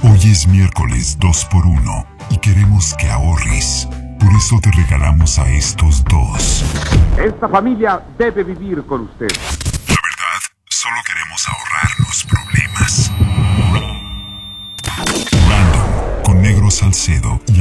Hoy es miércoles 2x1 y queremos que ahorres. Por eso te regalamos a estos dos. Esta familia debe vivir con usted. La verdad, solo queremos ahorrarnos problemas. Random, con Negro Salcedo y